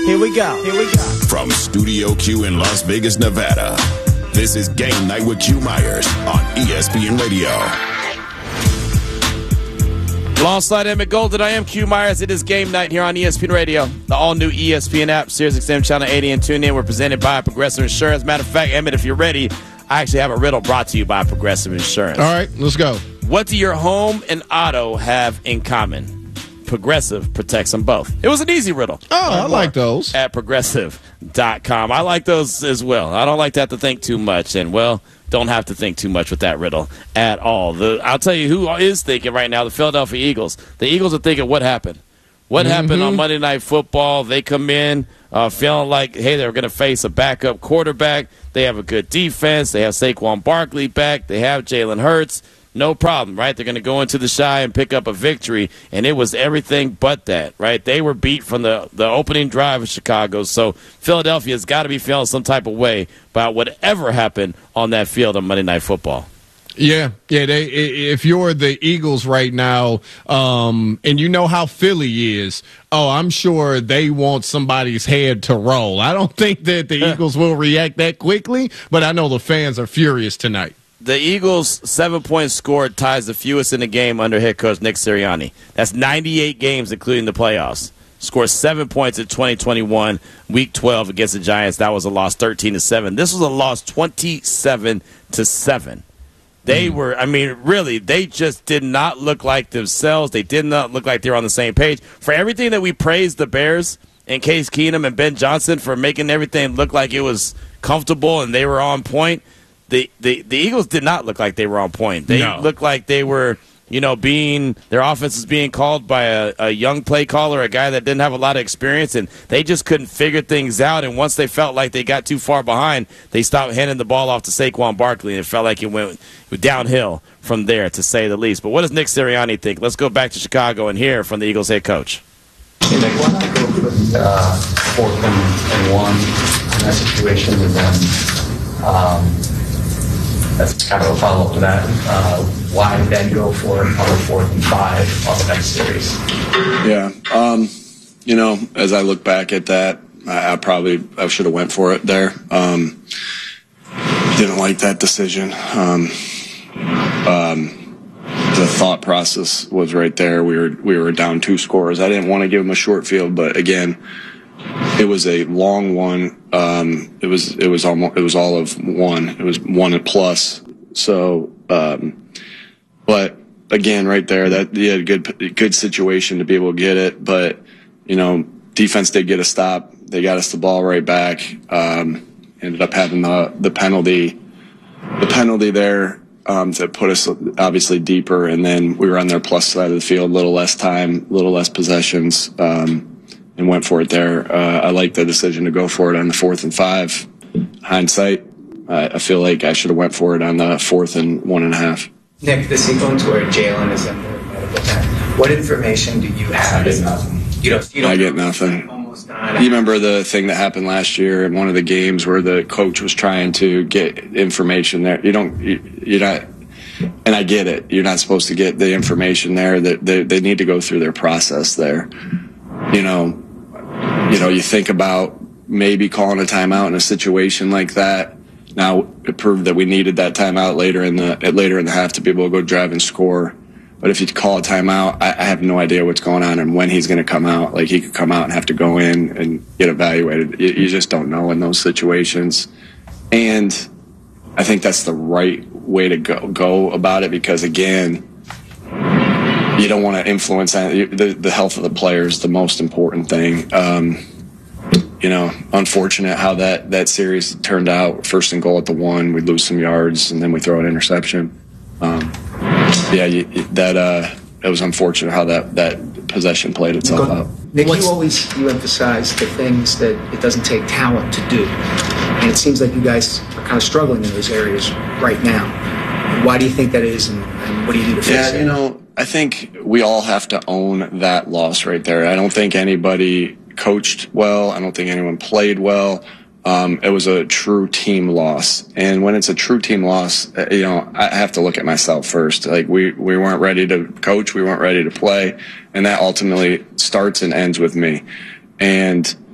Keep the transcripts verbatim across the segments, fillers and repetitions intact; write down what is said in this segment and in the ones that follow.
Here we go. Here we go. From Studio Q in Las Vegas, Nevada, this is Game Night with Q Myers on E S P N Radio. Alongside Emmett Golden, I am Q Myers. It is Game Night here on E S P N Radio. The all-new E S P N app, Sirius X M Channel eighty, and tune in. We're presented by Progressive Insurance. Matter of fact, Emmett, if you're ready, I actually have a riddle brought to you by Progressive Insurance. All right, let's go. What do your home and auto have in common? Progressive protects them both. It was an easy riddle. Oh, I like those. At Progressive dot com. I like those as well. I don't like to have to think too much. And, well, don't have to think too much with that riddle at all. The, I'll tell you who is thinking right now, the Philadelphia Eagles. The Eagles are thinking, what happened? What mm-hmm. happened on Monday Night Football? They come in uh, feeling like, hey, they're going to face a backup quarterback. They have a good defense. They have Saquon Barkley back. They have Jalen Hurts. No problem, right? They're going to go into the Shy and pick up a victory, and it was everything but that, right? They were beat from the, the opening drive of Chicago, so Philadelphia's got to be feeling some type of way about whatever happened on that field on Monday Night Football. Yeah, yeah. They, if you're the Eagles right now, um, and you know how Philly is, oh, I'm sure they want somebody's head to roll. I don't think that the Eagles will react that quickly, but I know the fans are furious tonight. The Eagles' seven points scored ties the fewest in the game under head coach Nick Sirianni. That's ninety-eight games, including the playoffs. Scored seven points in twenty twenty-one, week twelve against the Giants. That was a loss thirteen to seven. This was a loss twenty-seven to seven. They mm. were, I mean, really, they just did not look like themselves. They did not look like they were on the same page. For everything that we praised the Bears and Case Keenum and Ben Johnson for making everything look like it was comfortable and they were on point, The, the the Eagles did not look like they were on point. They no. looked like they were, you know, being – their offense is being called by a, a young play caller, a guy that didn't have a lot of experience, and they just couldn't figure things out. And once they felt like they got too far behind, they stopped handing the ball off to Saquon Barkley, and it felt like it went downhill from there, to say the least. But what does Nick Sirianni think? Let's go back to Chicago and hear from the Eagles head coach. Hey, Nick, why not go for the uh, fourth and, and one in that situation, and then um, – that's kind of a follow-up to that. Uh, why then go for another fourth and five on the next series? Yeah, um, you know, as I look back at that, I, I probably I should have went for it there. Um, didn't like that decision. Um, um, the thought process was right there. We were we were down two scores. I didn't want to give him a short field, but again, it was a long one. Um, it was it was almost it was all of one. It was one plus. So, um, but again, right there, that you had a good good situation to be able to get it. But you know, defense did get a stop. They got us the ball right back. Um, ended up having the the penalty, the penalty there um, to put us obviously deeper. And then we were on their plus side of the field, a little less time, a little less possessions. Um, And went for it there. Uh, I like the decision to go for it on the fourth and five. Hindsight, uh, I feel like I should have went for it on the fourth and one and a half. Nick, the sequence where Jalen is in the medical tent, what information do you have? I get nothing. You don't, you don't I get nothing. Almost not. You remember the thing that happened last year in one of the games where the coach was trying to get information there? You don't, you, you're not, and I get it. You're not supposed to get the information there. That they, they need to go through their process there. You know, you know, you think about maybe calling a timeout in a situation like that. Now it proved that we needed that timeout later in the later in the half to be able to go drive and score. But if you call a timeout, I, I have no idea what's going on and when he's going to come out. Like he could come out and have to go in and get evaluated. You, you just don't know in those situations. And I think that's the right way to go go about it because again, you don't want to influence the, the health of the players, the most important thing. Um, you know, unfortunate how that, that series turned out. First and goal at the one, we lose some yards, and then we throw an interception. Um, yeah, you, that uh, it was unfortunate how that, that possession played itself out. Nick, you always you emphasize the things that it doesn't take talent to do. And it seems like you guys are kind of struggling in those areas right now. Why do you think that is, and, and what do you do to fix yeah, it? Yeah, you know, I think we all have to own that loss right there. I don't think anybody coached well. I don't think anyone played well. Um, it was a true team loss. And when it's a true team loss, you know, I have to look at myself first. Like we, we weren't ready to coach. We weren't ready to play. And that ultimately starts and ends with me. And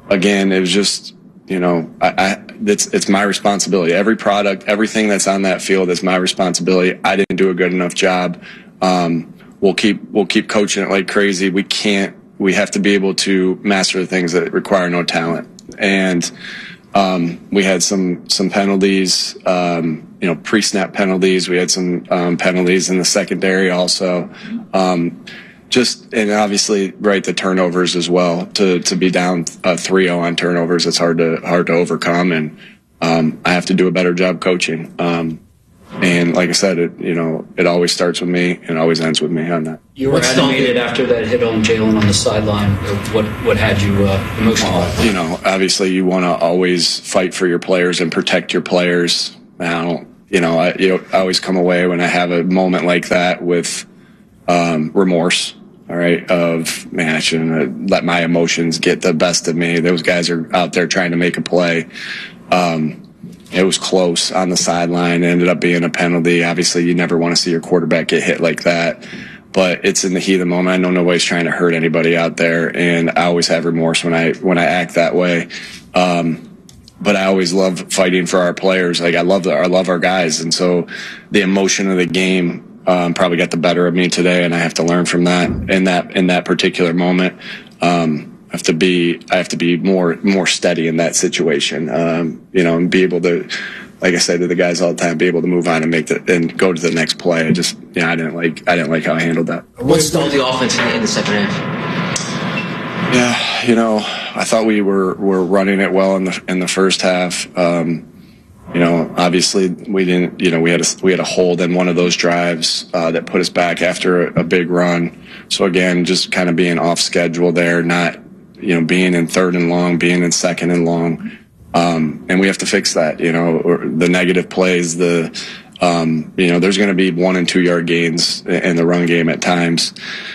again, it was just, you know, I, I it's it's my responsibility. Every product, everything that's on that field is my responsibility. I didn't do a good enough job. Um, we'll keep we'll keep coaching it like crazy. We can't. We have to be able to master the things that require no talent. And um, we had some some penalties, um, you know, pre-snap penalties. We had some um, penalties in the secondary also. Um, Just and obviously, right, the turnovers as well. To to be down uh, three oh on turnovers, it's hard to hard to overcome, and um, I have to do a better job coaching. Um, and like I said, it you know it always starts with me and always ends with me on that. You were animated after that hit on Jalen on the sideline. What what had you uh, emotional? Uh, you know, obviously, you want to always fight for your players and protect your players. I don't, you know, I, you know, I always come away when I have a moment like that with um, remorse. All right, of, man, I shouldn't have let my emotions get the best of me. Those guys are out there trying to make a play. Um, it was close on the sideline. It ended up being a penalty. Obviously, you never want to see your quarterback get hit like that. But it's in the heat of the moment. I know nobody's trying to hurt anybody out there, and I always have remorse when I when I act that way. Um, but I always love fighting for our players. Like I love the, I love our guys, and so the emotion of the game Um, probably got the better of me today, and I have to learn from that. In that in that particular moment, um, I have to be I have to be more more steady in that situation. Um, you know, and be able to, like I say to the guys all the time, be able to move on and make the and go to the next play. I just, yeah, you know, I didn't like I didn't like how I handled that. What stalled the offense in the, in the second half? Yeah, you know, I thought we were were running it well in the in the first half. Um, You know, obviously we didn't, you know, we had a, we had a hold in one of those drives uh, that put us back after a, a big run. So again, just kind of being off schedule there, not, you know, being in third and long, being in second and long. Um, and we have to fix that, you know, or the negative plays, the, um, you know, there's going to be one and two yard gains in the run game at times.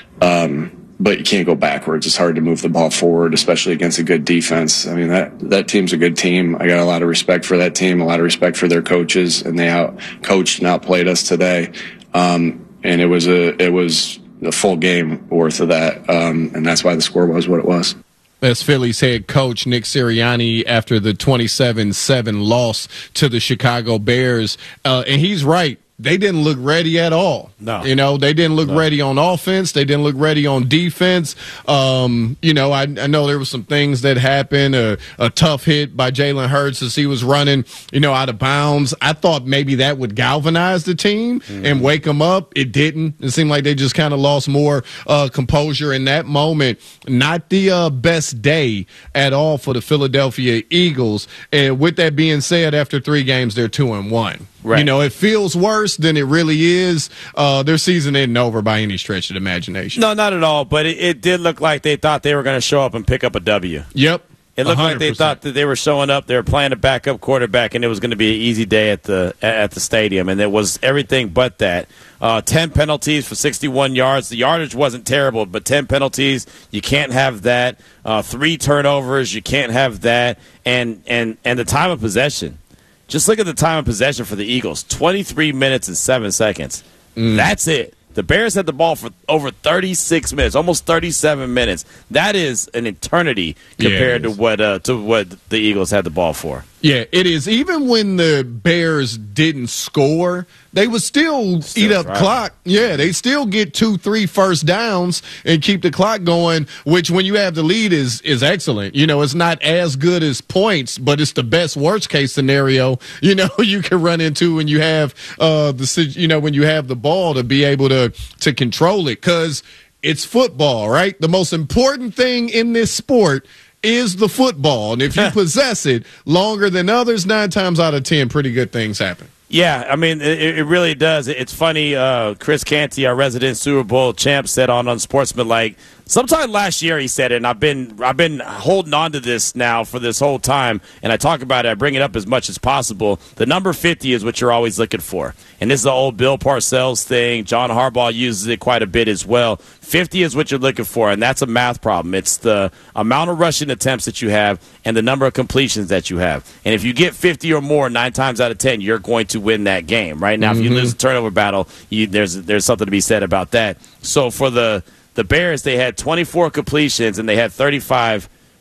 Um, But you can't go backwards. It's hard to move the ball forward, especially against a good defense. I mean, that, that team's a good team. I got a lot of respect for that team, a lot of respect for their coaches, and they out coached and outplayed us today. Um, and it was a it was a full game worth of that, um, and that's why the score was what it was. That's Phillies head coach Nick Sirianni after the twenty-seven seven loss to the Chicago Bears. Uh, and he's right. They didn't look ready at all. No. You know, they didn't look no. ready on offense. They didn't look ready on defense. Um, you know, I, I know there were some things that happened. A, a tough hit by Jalen Hurts as he was running, you know, out of bounds. I thought maybe that would galvanize the team mm. and wake them up. It didn't. It seemed like they just kind of lost more uh, composure in that moment. Not the uh, best day at all for the Philadelphia Eagles. And with that being said, after three games, they're two and one. Right. You know, it feels worse than it really is. Uh, their season isn't over by any stretch of the imagination. No, not at all. But it, it did look like they thought they were going to show up and pick up a W. Yep. It looked one hundred percent like they thought that they were showing up. They were playing a backup quarterback, and it was going to be an easy day at the at the stadium. And it was everything but that. Uh, ten penalties for sixty-one yards. The yardage wasn't terrible, but ten penalties, you can't have that. Uh, three turnovers, you can't have that. And and and the time of possession. Just look at the time of possession for the Eagles, twenty-three minutes and seven seconds. Mm. That's it. The Bears had the ball for over thirty-six minutes, almost thirty-seven minutes. That is an eternity compared yeah, to what uh, to what the Eagles had the ball for. Yeah, it is. Even when the Bears didn't score, they would still, still eat up trying. clock. Yeah, they still get two, three first downs and keep the clock going, which when you have the lead is is excellent. You know, it's not as good as points, but it's the best worst case scenario, you know, you can run into when you have uh the you know, when you have the ball to be able to to control it, because it's football, right? The most important thing in this sport is the football. And if you possess it longer than others, nine times out of ten, pretty good things happen. Yeah, I mean, it, it really does. It's funny. Uh, Chris Canty, our resident Super Bowl champ, said on Unsportsmanlike, sometime last year he said it, and I've been I've been holding on to this now for this whole time, and I talk about it, I bring it up as much as possible. The number fifty is what you're always looking for. And this is the old Bill Parcells thing. John Harbaugh uses it quite a bit as well. fifty is what you're looking for, and that's a math problem. It's the amount of rushing attempts that you have and the number of completions that you have. And if you get fifty or more, nine times out of ten, you're going to win that game. Right now, mm-hmm. if you lose a turnover battle, you, there's there's something to be said about that. So for the the Bears, they had twenty-four completions and they had thirty-five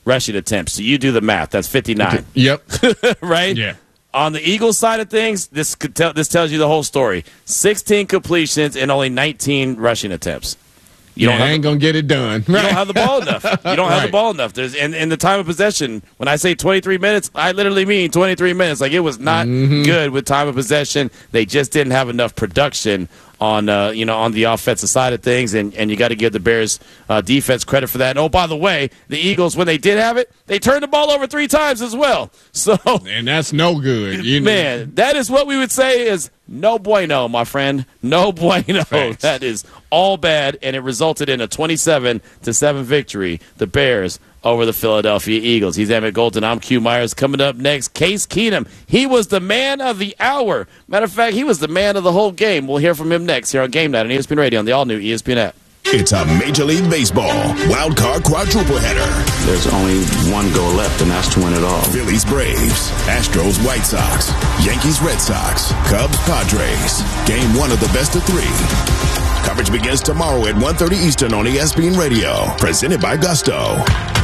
rushing attempts. So you do the math. That's fifty-nine. Yep. Right? Yeah. On the Eagles side of things, this could tell, this tells you the whole story. sixteen completions and only nineteen rushing attempts. You yeah, don't ain't going to get it done. You don't have the ball enough. You don't have Right. the ball enough. There's in, in the time of possession, when I say twenty-three minutes, I literally mean twenty-three minutes. Like, it was not Mm-hmm. good with time of possession. They just didn't have enough production on uh, you know on the offensive side of things, and, and you got to give the Bears uh, defense credit for that. And, oh, by the way, the Eagles, when they did have it, they turned the ball over three times as well. So, And that's no good. You know? man, that is what we would say is no bueno, my friend. No bueno. Thanks. That is all bad, and it resulted in a twenty-seven to seven victory. The Bears over the Philadelphia Eagles. He's Emmett Golden. I'm Q Myers. Coming up next, Case Keenum. He was the man of the hour. Matter of fact, he was the man of the whole game. We'll hear from him next here on Game Night on E S P N Radio on the all-new E S P N app. It's a Major League Baseball wild card quadruple header. There's only one goal left, and that's to win it all. Phillies Braves, Astros White Sox, Yankees Red Sox, Cubs Padres. Game one of the best of three. Coverage begins tomorrow at one thirty Eastern on E S P N Radio. Presented by Gusto.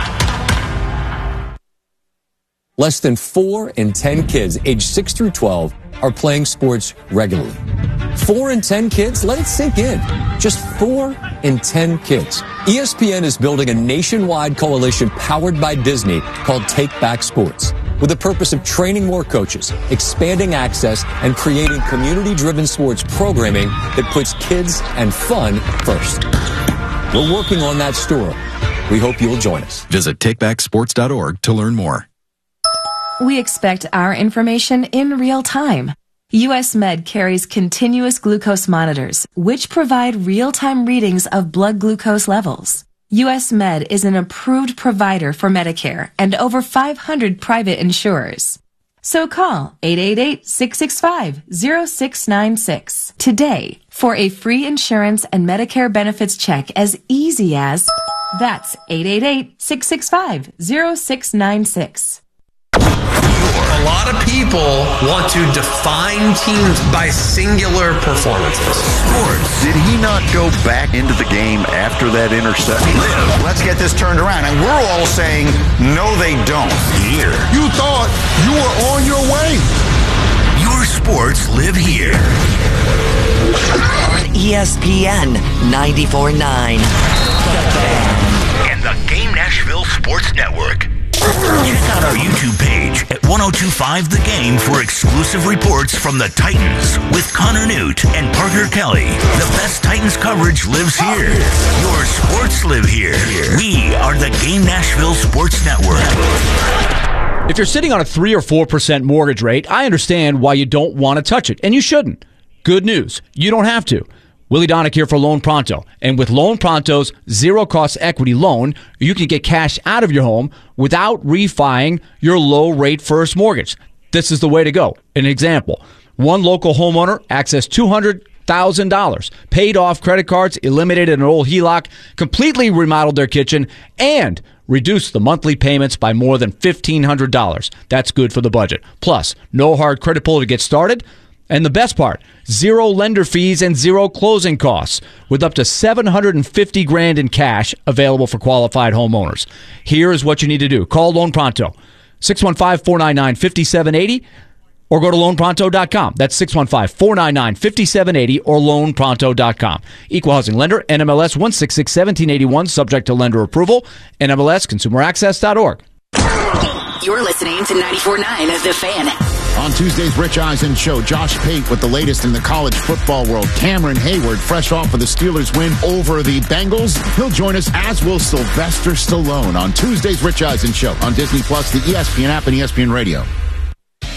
Less than four in ten kids aged six through twelve are playing sports regularly. Four in ten kids? Let it sink in. Just four in ten kids. E S P N is building a nationwide coalition powered by Disney called Take Back Sports, with the purpose of training more coaches, expanding access, and creating community-driven sports programming that puts kids and fun first. We're working on that story. We hope you'll join us. Visit take back sports dot org to learn more. We expect our information in real time. U S Med carries continuous glucose monitors, which provide real-time readings of blood glucose levels. U S Med is an approved provider for Medicare and over five hundred private insurers. So call eight eight eight, six six five, zero six nine six today for a free insurance and Medicare benefits check as easy as that's eight eight eight, six six five, zero six nine six. A lot of people want to define teams by singular performances. Sports. Did he not go back into the game after that interception? Live. Let's get this turned around. And we're all saying, no, they don't. Here. You thought you were on your way. Your sports live here. On E S P N ninety-four point nine. The Fan. And the Game Nashville Sports Network. Check out our YouTube page at ten twenty-five The Game for exclusive reports from the Titans with Connor Newt and Parker Kelly. The best Titans coverage lives here. Your sports live here. We are the Game Nashville Sports Network. If you're sitting on a three or four percent mortgage rate, I understand why you don't want to touch it, and you shouldn't. Good news, you don't have to. Willie Donick here for Loan Pronto. And with Loan Pronto's zero-cost equity loan, you can get cash out of your home without refining your low-rate first mortgage. This is the way to go. An example, one local homeowner accessed two hundred thousand dollars, paid off credit cards, eliminated an old H E L O C, completely remodeled their kitchen, and reduced the monthly payments by more than fifteen hundred dollars. That's good for the budget. Plus, no hard credit pull to get started. And the best part, zero lender fees and zero closing costs, with up to seven hundred fifty grand in cash available for qualified homeowners. Here is what you need to do. Call Loan Pronto, six one five, four nine nine, five seven eight zero, or go to loan pronto dot com. That's six one five, four nine nine, five seven eight zero or loan pronto dot com. Equal housing lender, N M L S one six six, one seven eight one, subject to lender approval, N M L S consumer access dot org. You're listening to ninety-four point nine The Fan. On Tuesday's Rich Eisen Show, Josh Pate with the latest in the college football world. Cameron Hayward, fresh off of the Steelers' win over the Bengals. He'll join us, as will Sylvester Stallone, on Tuesday's Rich Eisen Show on Disney Plus, the E S P N app, and E S P N Radio.